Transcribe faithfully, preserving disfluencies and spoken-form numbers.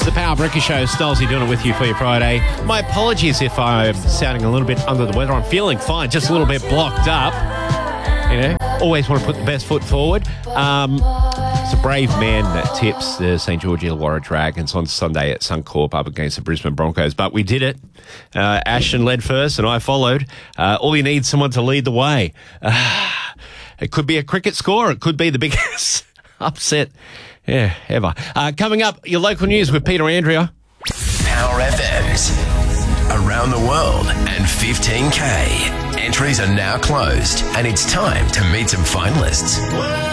The Power Bricker Show. Stolzy doing it with you for your Friday. My apologies if I'm sounding a little bit under the weather. I'm feeling fine, just a little bit blocked up. You know, always want to put the best foot forward. Um, it's a brave man that tips the St George Illawarra Dragons on Sunday at Suncorp up against the Brisbane Broncos. But we did it. Uh, Ashton led first and I followed. Uh, all you need is someone to lead the way. Uh, it could be a cricket score. It could be the biggest upset, yeah, ever. Uh, coming up, your local news with Peter Andrea. Power F M's around the world and fifteen K. Entries are now closed and it's time to meet some finalists.